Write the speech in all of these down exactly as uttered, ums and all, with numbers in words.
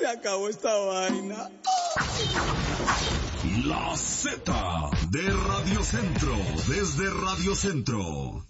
se acabó esta vaina. La Z de Radio Centro, desde Radio Centro.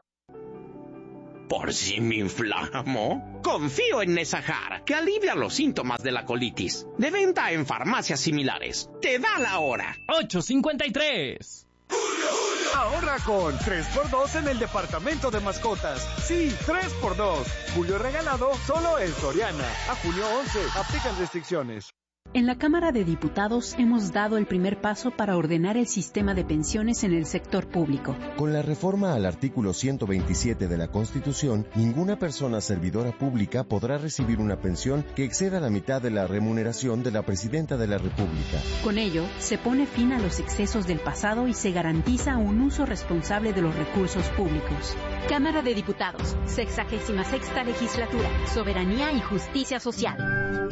¿Por si me inflamo? Confío en Nesajar, que alivia los síntomas de la colitis. De venta en farmacias similares. Te da la hora. ocho cincuenta y tres. Ahorra con tres por dos en el departamento de mascotas. Sí, tres por dos. Julio regalado solo en Soriana. A junio once. Aplican restricciones. En la Cámara de Diputados hemos dado el primer paso para ordenar el sistema de pensiones en el sector público. Con la reforma al artículo ciento veintisiete de la Constitución, ninguna persona servidora pública podrá recibir una pensión que exceda la mitad de la remuneración de la Presidenta de la República. Con ello, se pone fin a los excesos del pasado y se garantiza un uso responsable de los recursos públicos. Cámara de Diputados, sexagésima sexta legislatura, soberanía y justicia social.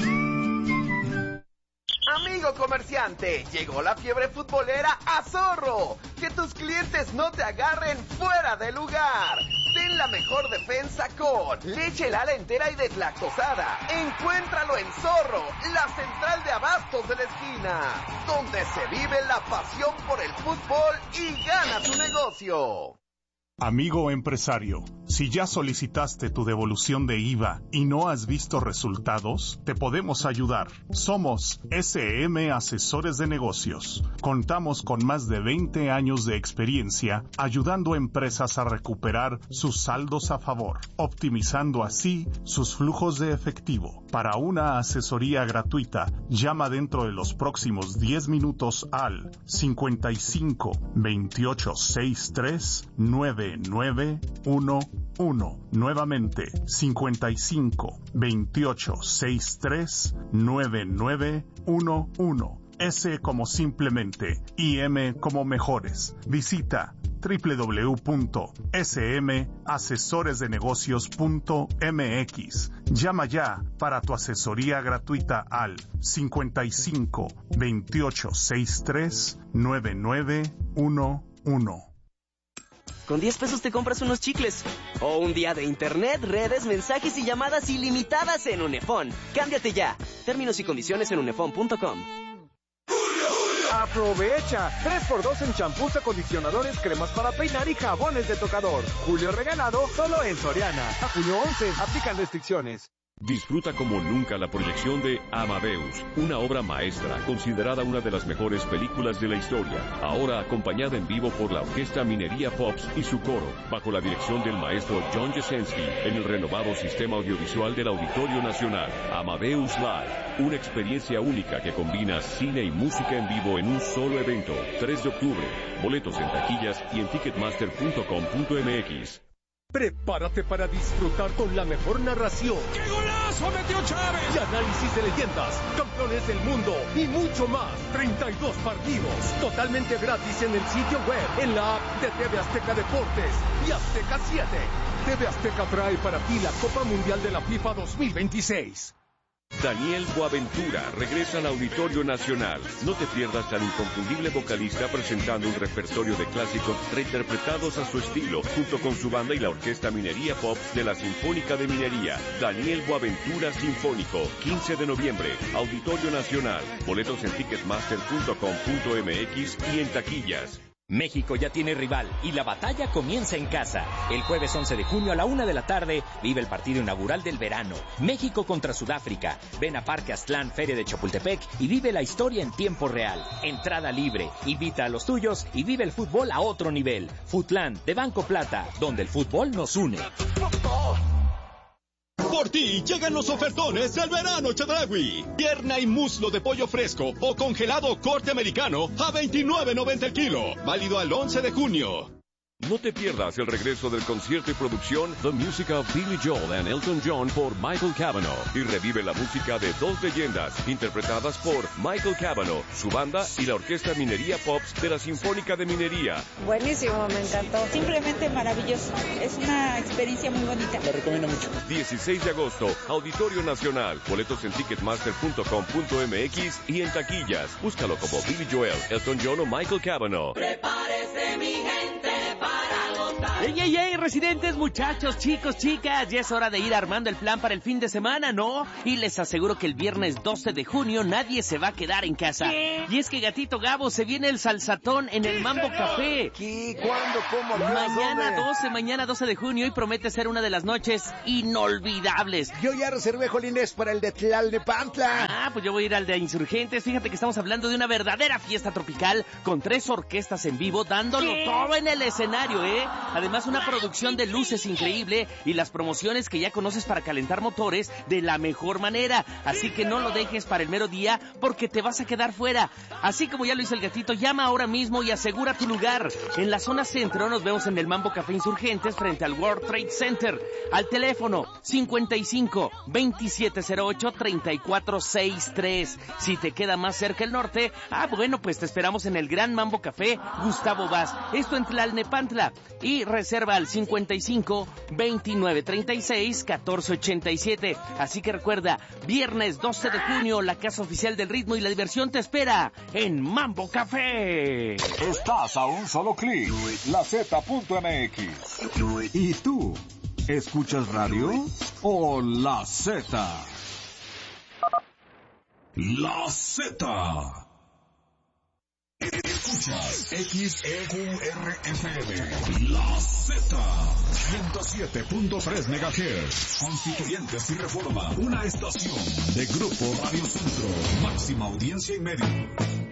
Amigo comerciante, llegó la fiebre futbolera a Zorro. Que tus clientes no te agarren fuera de lugar. Ten la mejor defensa con leche Lala entera y deslactosada. Encuéntralo en Zorro, la central de abastos de la esquina, donde se vive la pasión por el fútbol y gana tu negocio. Amigo empresario, si ya solicitaste tu devolución de I V A y no has visto resultados, te podemos ayudar. Somos S M Asesores de Negocios. Contamos con más de veinte años de experiencia ayudando a empresas a recuperar sus saldos a favor, optimizando así sus flujos de efectivo. Para una asesoría gratuita, llama dentro de los próximos diez minutos al cincuenta y cinco, veintiocho, sesenta y tres, nueve nueve uno uno. Nuevamente, cincuenta y cinco, veintiocho, sesenta y tres, nueve nueve uno uno. S como simplemente y M como mejores. Visita doble u doble u doble u punto s m asesores de negocios punto m x. Llama ya para tu asesoría gratuita al cincuenta y cinco, veintiocho, sesenta y tres, nueve nueve uno uno. Con diez pesos te compras unos chicles. O un día de internet, redes, mensajes y llamadas ilimitadas en Unefón. Cámbiate ya. Términos y condiciones en unefón punto com. ¡Aprovecha! tres por dos en champús, acondicionadores, cremas para peinar y jabones de tocador. Julio regalado solo en Soriana. A junio once. Aplican restricciones. Disfruta como nunca la proyección de Amadeus, una obra maestra considerada una de las mejores películas de la historia, ahora acompañada en vivo por la Orquesta Minería Pops y su coro, bajo la dirección del maestro John Jasenski, en el renovado sistema audiovisual del Auditorio Nacional. Amadeus Live, una experiencia única que combina cine y música en vivo en un solo evento. tres de octubre, boletos en taquillas y en ticketmaster punto com punto m x. Prepárate para disfrutar con la mejor narración. ¡Qué golazo metió Chávez! Y análisis de leyendas, campeones del mundo y mucho más. treinta y dos partidos totalmente gratis en el sitio web, en la app de T V Azteca Deportes y Azteca siete. T V Azteca trae para ti la Copa Mundial de la FIFA dos mil veintiséis. Daniel Boaventura regresa al Auditorio Nacional. No te pierdas al inconfundible vocalista presentando un repertorio de clásicos reinterpretados a su estilo, junto con su banda y la Orquesta Minería Pop de la Sinfónica de Minería. Daniel Boaventura Sinfónico, quince de noviembre, Auditorio Nacional. Boletos en ticketmaster punto com punto m x y en taquillas. México ya tiene rival y la batalla comienza en casa. El jueves once de junio a la una de la tarde vive el partido inaugural del verano. México contra Sudáfrica. Ven a Parque Aztlán, Feria de Chapultepec y vive la historia en tiempo real. Entrada libre. Invita a los tuyos y vive el fútbol a otro nivel. Futlán de Banco Plata, donde el fútbol nos une. Por ti llegan los ofertones del verano Chedraui. Pierna y muslo de pollo fresco o congelado corte americano a veintinueve noventa el kilo. Válido al once de junio. No te pierdas el regreso del concierto y producción The Music of Billy Joel and Elton John por Michael Cavanaugh y revive la música de dos leyendas interpretadas por Michael Cavanaugh, su banda y la Orquesta Minería Pops de la Sinfónica de Minería. Buenísimo, me encantó. Simplemente maravilloso. Es una experiencia muy bonita. Lo recomiendo mucho. dieciséis de agosto, Auditorio Nacional. Boletos en ticketmaster punto com punto m x y en taquillas. Búscalo como Billy Joel, Elton John o Michael Cavanaugh. Prepárese mi gente para gozar. ¡Ey, ey, ey, residentes, muchachos, chicos, chicas! Ya es hora de ir armando el plan para el fin de semana, ¿no? Y les aseguro que el viernes doce de junio nadie se va a quedar en casa. ¿Qué? Y es que, Gatito Gabo, se viene el salsatón en el Mambo Café. ¿Qué? ¿Cuándo? ¿Cómo? Mañana doce, mañana doce de junio, y promete ser una de las noches inolvidables. Yo ya reservé, Jolines, para el de Tlalnepantla. Ah, pues yo voy a ir al de Insurgentes. Fíjate que estamos hablando de una verdadera fiesta tropical con tres orquestas en vivo dándolo ¿Qué? todo en el escenario, ¿eh? Además, una producción de luces increíble y las promociones que ya conoces para calentar motores de la mejor manera. Así que no lo dejes para el mero día porque te vas a quedar fuera. Así como ya lo hizo el Gatito, llama ahora mismo y asegura tu lugar. En la zona centro nos vemos en el Mambo Café Insurgentes frente al World Trade Center. Al teléfono cincuenta y cinco, veintisiete cero ocho, treinta y cuatro sesenta y tres. Si te queda más cerca el norte, ah, bueno, pues te esperamos en el Gran Mambo Café Gustavo Vaz. Esto en Tlalnepantla. Y reserva al cincuenta y cinco, veintinueve treinta y seis, catorce ochenta y siete. Así que recuerda, viernes doce de junio, la casa oficial del ritmo y la diversión te espera en Mambo Café. Estás a un solo clic, la Z punto M X. ¿Y tú? ¿Escuchas radio o la Z? La Z. Escuchas X E Q R F M, la Z, ciento siete punto tres megahertz, Constituyentes y Reforma, una estación de Grupo Radio Centro, máxima audiencia y medio.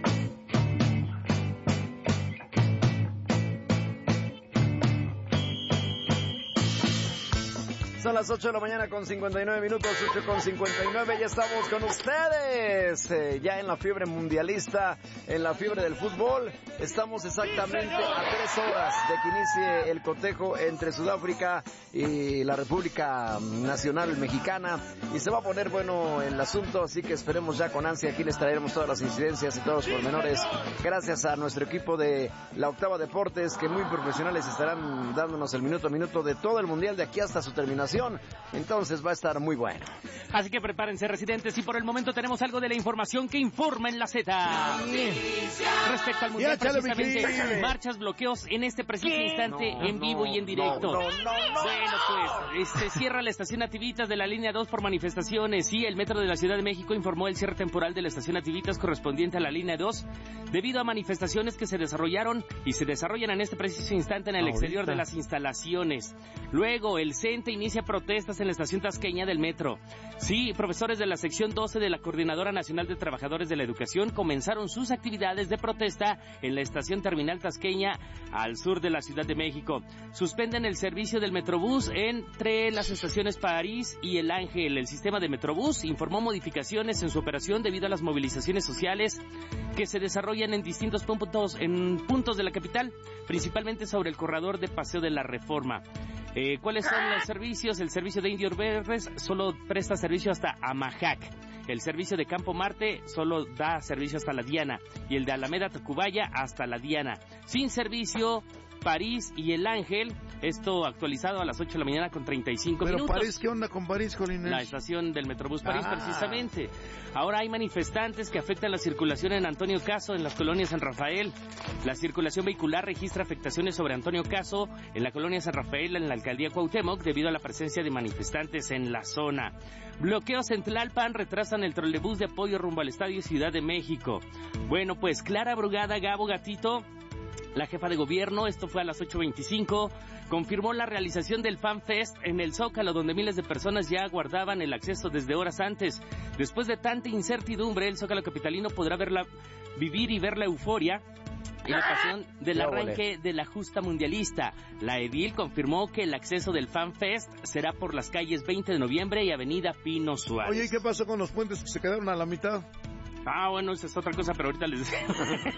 Son las ocho de la mañana con cincuenta y nueve minutos, ocho con cincuenta y nueve, ya estamos con ustedes, eh, ya en la fiebre mundialista, en la fiebre del fútbol. Estamos exactamente a tres horas de que inicie el cotejo entre Sudáfrica y la República Nacional Mexicana, y se va a poner bueno el asunto, así que esperemos ya con ansia. Aquí les traeremos todas las incidencias y todos los pormenores, gracias a nuestro equipo de la Octava Deportes, que muy profesionales estarán dándonos el minuto a minuto de todo el mundial de aquí hasta su terminación. Entonces va a estar muy bueno. Así que prepárense, residentes, y por el momento tenemos algo de la información que informa en la Z. Respecto al mundial, ya, precisamente, marchas, bloqueos en este preciso ¿Qué? instante, no, en vivo no, y en directo. No, no, no, no. Bueno, pues, se cierra la estación Nativitas de la línea dos por manifestaciones. Sí, el Metro de la Ciudad de México informó el cierre temporal de la estación Nativitas correspondiente a la línea dos debido a manifestaciones que se desarrollaron y se desarrollan en este preciso instante en el Ahorita. exterior de las instalaciones. Luego, el CENTE inicia protestas en la estación tasqueña del metro. Sí, profesores de la sección doce de la Coordinadora Nacional de Trabajadores de la Educación comenzaron sus actividades de protesta en la estación terminal tasqueña al sur de la Ciudad de México. Suspenden el servicio del Metrobús entre las estaciones París y El Ángel. El sistema de Metrobús informó modificaciones en su operación debido a las movilizaciones sociales que se desarrollan en distintos puntos, en puntos de la capital, principalmente sobre el corredor de Paseo de la Reforma. Eh, ¿Cuáles son los servicios? El servicio de Indio Verdes solo presta servicio hasta Amajac. El servicio de Campo Marte solo da servicio hasta La Diana. Y el de Alameda Tacubaya hasta La Diana. Sin servicio, París y El Ángel. Esto actualizado a las ocho de la mañana con treinta y cinco Pero minutos. París, ¿qué onda con París, Jolines? La estación del Metrobús París, ah. precisamente. Ahora hay manifestantes que afectan la circulación en Antonio Caso, en las colonias San Rafael. La circulación vehicular registra afectaciones sobre Antonio Caso, en la colonia San Rafael, en la alcaldía Cuauhtémoc, debido a la presencia de manifestantes en la zona. Bloqueos en Tlalpan retrasan el trolebús de apoyo rumbo al Estadio Ciudad de México. Bueno, pues Clara Brugada, Gabo, Gatito, la jefa de gobierno, esto fue a las ocho veinticinco, confirmó la realización del Fan Fest en el Zócalo, donde miles de personas ya aguardaban el acceso desde horas antes. Después de tanta incertidumbre, el Zócalo capitalino podrá verla, vivir y ver la euforia y la pasión del arranque de la justa mundialista. La edil confirmó que el acceso del Fan Fest será por las calles veinte de noviembre y avenida Pino Suárez. Oye, ¿y qué pasó con los puentes que se quedaron a la mitad? Ah, bueno, esa es otra cosa, pero ahorita les digo.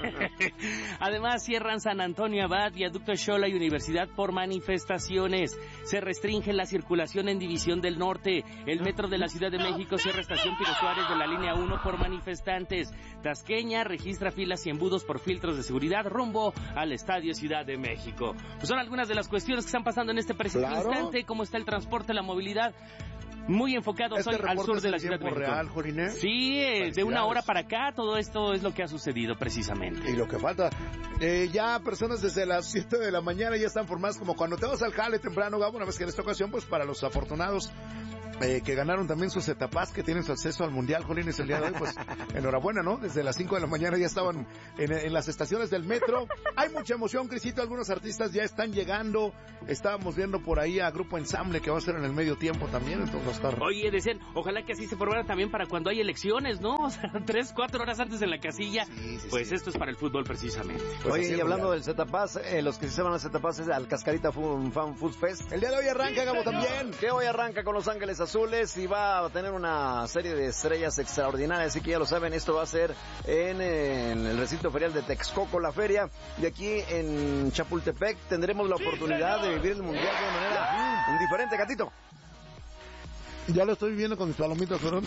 Además, cierran San Antonio Abad, Viaducto Xola y Universidad por manifestaciones. Se restringe la circulación en División del Norte. El Metro de la Ciudad de México cierra Estación Pino Suárez de la línea uno por manifestantes. Tasqueña registra filas y embudos por filtros de seguridad rumbo al Estadio Ciudad de México. Pues son algunas de las cuestiones que están pasando en este preciso claro. instante. ¿Cómo está el transporte, la movilidad? muy enfocados este hoy al sur de la Ciudad de México. Real, Joriné. Sí, eh, de una hora para acá, todo esto es lo que ha sucedido precisamente. Y lo que falta, eh, ya personas desde las siete de la mañana ya están formadas como cuando te vas al jale temprano, Gabo, una vez que en esta ocasión, pues para los afortunados eh, que ganaron también sus etapas, que tienen su acceso al Mundial, Jolines, el día de hoy, pues enhorabuena, ¿no? Desde las cinco de la mañana ya estaban en, en las estaciones del metro. Hay mucha emoción, Crisito, algunos artistas ya están llegando. Estábamos viendo por ahí a Grupo Ensamble, que va a ser en el medio tiempo también, entonces va a estar... Oye, decían, ojalá que así se formara también para cuando hay elecciones, ¿no? O sea, tres, cuatro horas antes en la casilla. Sí, sí, pues sí. Esto es para el fútbol precisamente. Pues Oye, y hablando del Z-Pass, eh, los que se van al Z-Pass es al Cascarita Fan Food Fest. El día de hoy arranca, Gabo, también. Que hoy arranca con Los Ángeles Azules y va a tener una serie de estrellas extraordinarias, así que ya lo saben, esto va a ser en, en el recinto ferial de Texcoco, la feria, y aquí en Chapultepec tendremos la oportunidad de vivir el Mundial de una manera mm, diferente, gatito. Ya lo estoy viviendo con mis palomitas, ¿no?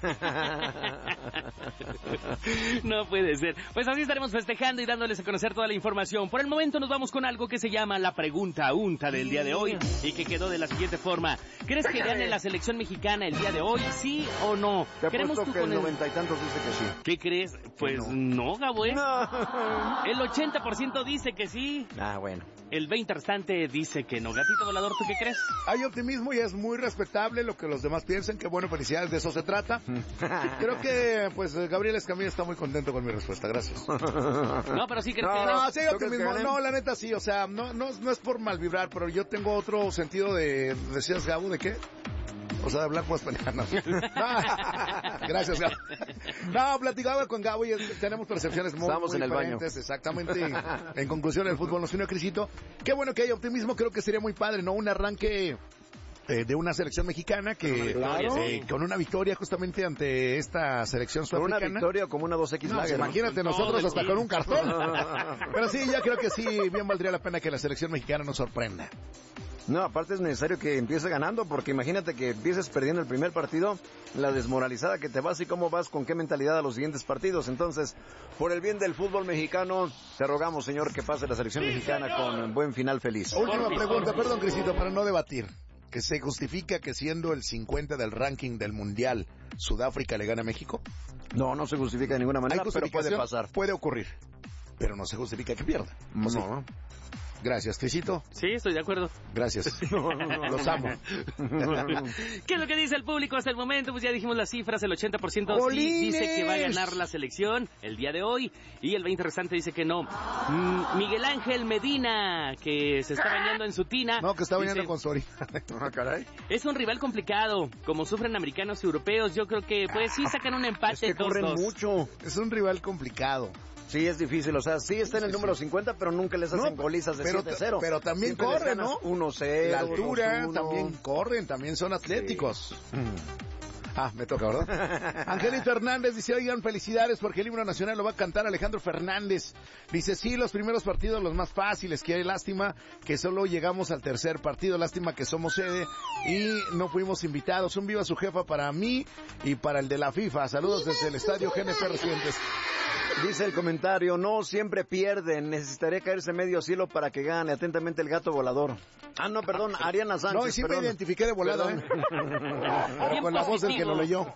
No puede ser. Pues así estaremos festejando y dándoles a conocer toda la información. Por el momento nos vamos con algo que se llama la pregunta unta del día de hoy y que quedó de la siguiente forma. ¿Crees que gane la selección mexicana el día de hoy, sí o no? Te apuesto que el noventa y tantos dice que sí. ¿Qué crees? Pues no, no Gabo, ¿eh? No. El ochenta por ciento dice que sí. Ah, bueno. El veinte restante dice que no. Gatito Volador, ¿tú qué crees? Hay optimismo y es muy respetable lo que los demás piensen. Que bueno, felicidades, de eso se trata. Creo que, pues, Gabriel Escamilla está muy contento con mi respuesta. Gracias. No, pero sí crees no, que... No, sí hay optimismo. No, la neta sí. O sea, no, no, no es por mal vibrar, pero yo tengo otro sentido de... ¿Decías, Gabo, de qué? O sea, de hablar con españoles. No. Gracias, Gabo. No, platicaba con Gabo y tenemos percepciones muy, Estamos muy en el diferentes. Baño. Exactamente. En conclusión, el fútbol nos unió, Crisito. Qué bueno que hay optimismo. Creo que sería muy padre, ¿no? Un arranque... Eh, de una selección mexicana que claro. eh, con una victoria justamente ante esta selección sudafricana. Con una victoria como una dos equis no, Lager, imagínate ¿no? nosotros no, hasta con un cartón. Pero sí, yo creo que sí, bien valdría la pena que la selección mexicana nos sorprenda. No, aparte es necesario que empiece ganando, porque imagínate que empieces perdiendo el primer partido, la desmoralizada que te vas y cómo vas, con qué mentalidad a los siguientes partidos. Entonces, por el bien del fútbol mexicano, te rogamos, señor, que pase la selección sí, mexicana señor. Con buen final feliz. Última pregunta, perdón, Crisito, para no debatir. ¿Que se justifica que siendo el cincuenta del ranking del Mundial, Sudáfrica le gana a México? No, no se justifica de ninguna manera, pero puede pasar. Puede ocurrir, pero no se justifica que pierda. No. Sí. Gracias, Crisito. Sí, estoy de acuerdo. Gracias. Los amo. ¿Qué es lo que dice el público hasta el momento? Pues ya dijimos las cifras, el ochenta por ciento sí dice que va a ganar la selección el día de hoy y el veinte por ciento restante dice que no. Mm, Miguel Ángel Medina, que se está bañando en su tina. No, que está bañando dice, con Sori. Ah, caray. Es un rival complicado, como sufren americanos y europeos. Yo creo que pues sí sacan un empate. Es que dos, corren dos. mucho. Es un rival complicado. Sí, es difícil, o sea, sí está en el número cincuenta, pero nunca les hacen no, golizas de siete cero. Pero también Siempre corren, ¿no? uno cero. La altura, dos uno. También corren, también son atléticos. Sí. Ah, me toca, ¿verdad? Angelito Hernández dice, oigan, felicidades porque el himno nacional lo va a cantar Alejandro Fernández. Dice, sí, los primeros partidos los más fáciles, que hay lástima que solo llegamos al tercer partido, lástima que somos sede y no fuimos invitados. Un viva su jefa para mí y para el de la FIFA. Saludos desde el estadio G N P Residentes. Dice el comentario, no siempre pierden, necesitaría caerse medio cielo para que gane. Atentamente el gato volador. Ah, no, perdón, Ariana Sánchez. No, y sí perdón. me identifiqué de volada, ¿eh? Pero con la voz del que lo leyó.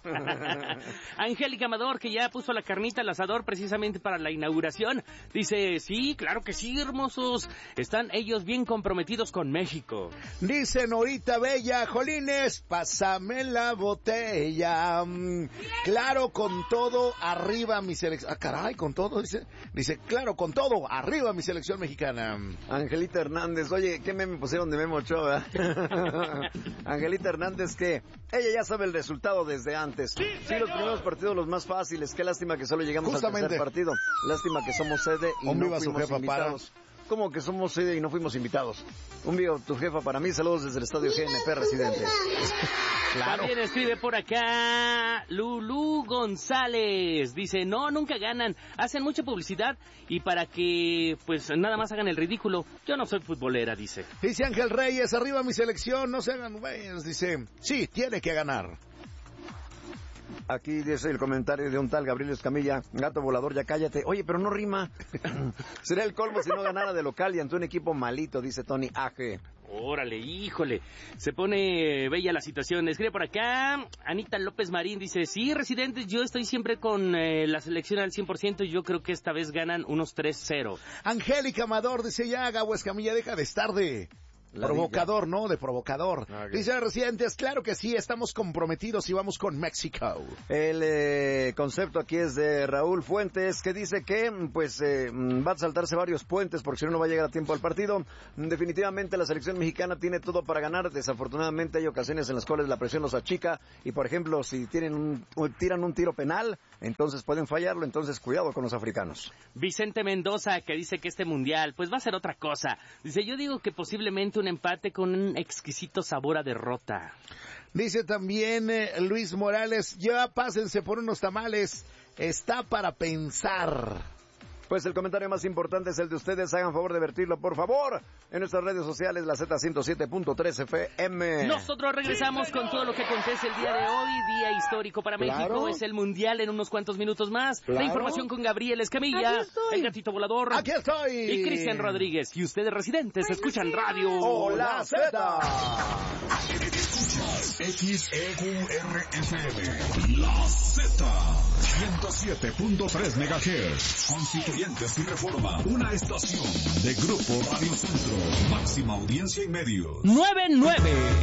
Angélica Amador, que ya puso la carnita al asador precisamente para la inauguración, dice, sí, claro que sí, hermosos, están ellos bien comprometidos con México. Dice Norita Bella, Jolines, pásame la botella. Claro, con todo, arriba mi selección. Ah, caray, con todo, dice. Dice, claro, con todo, arriba mi selección mexicana. Angelita Hernández, oye, ¿qué meme pusieron de Memo Ochoa? Angelita Hernández, que ella ya sabe el resultado desde antes. Sí, sí, los primeros partidos los más fáciles. Qué lástima que solo llegamos Justamente. al tercer partido. Lástima que somos sede y Un no viva fuimos su jefa invitados. Para... ¿Cómo que somos sede y no fuimos invitados? Un viva tu jefa para mí. Saludos desde el estadio G N P Residentes. Claro. También escribe por acá Lulú González. Dice, no, nunca ganan. Hacen mucha publicidad y para que, pues, nada más hagan el ridículo. Yo no soy futbolera, dice. Dice Ángel Reyes, arriba mi selección, no se hagan güeyes. Dice, sí, tiene que ganar. Aquí dice el comentario de un tal Gabriel Escamilla, gato volador, ya cállate. Oye, pero no rima. Sería el colmo si no ganara de local y ante un equipo malito, dice Tony Aje. Órale, híjole, se pone bella la situación. Escribe por acá, Anita López Marín dice, sí, residentes, yo estoy siempre con eh, la selección al cien por ciento y yo creo que esta vez ganan unos tres cero. Angélica Amador dice, ya, Gabo Escamilla, deja de estar de... La provocador, villa. ¿no? De provocador. Okay. Dice Residentes, claro que sí, estamos comprometidos y vamos con México. El eh, concepto aquí es de Raúl Fuentes, que dice que pues eh, va a saltarse varios puentes porque si no, no va a llegar a tiempo al partido. Definitivamente la selección mexicana tiene todo para ganar. Desafortunadamente hay ocasiones en las cuales la presión los achica y, por ejemplo, si tienen un, tiran un tiro penal, entonces pueden fallarlo. Entonces, cuidado con los africanos. Vicente Mendoza, que dice que este mundial pues va a ser otra cosa. Dice, yo digo que posiblemente un empate con un exquisito sabor a derrota. Dice también eh, Luis Morales, ya pásense por unos tamales, está para pensar. Pues el comentario más importante es el de ustedes, hagan favor de vertirlo, por favor, en nuestras redes sociales, la Z ciento siete punto tres F M. Nosotros regresamos sí, con todo lo que acontece el día de hoy, día histórico para claro. México, es el Mundial en unos cuantos minutos más. Claro. La información con Gabriel Escamilla, el gatito volador. Aquí estoy. Y Cristian Rodríguez. Y ustedes, residentes, escuchan radio. ¡Hola, Z! Escuchas X E Q R F M, la Z, ciento siete punto tres megahertz. Constituyentes y Reforma, una estación de Grupo Radio Centro, máxima audiencia y medios. nueve nueve